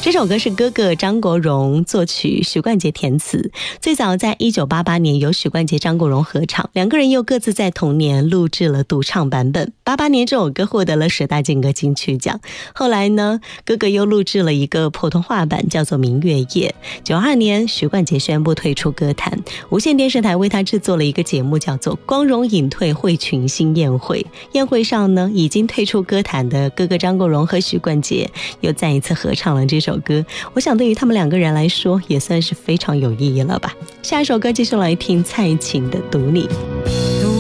这首歌是哥哥张国荣作曲，许冠杰填词。最早在1988年由许冠杰、张国荣合唱，两个人又各自在同年录制了独唱版本。88年这首歌获得了10大劲歌金曲奖。后来呢，哥哥又录制了一个普通话版，叫做《明月夜》。92年，许冠杰宣布退出歌坛，无线电视台为他制作了一个节目，叫做《光荣隐退会群星宴会》。宴会上呢，已经退出歌坛的哥哥张国荣和许冠杰又再一次合唱了这首歌，我想对于他们两个人来说也算是非常有意义了吧。下一首歌继续来听蔡琴的《读你》。